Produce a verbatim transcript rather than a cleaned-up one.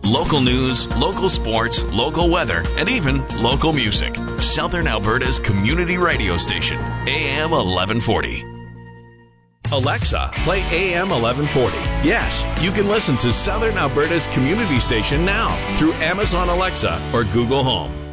Local news, local sports, local weather, and even local music. Southern Alberta's community radio station, A M eleven forty. Alexa, play A M eleven forty. Yes, you can listen to Southern Alberta's community station now through Amazon Alexa or Google Home.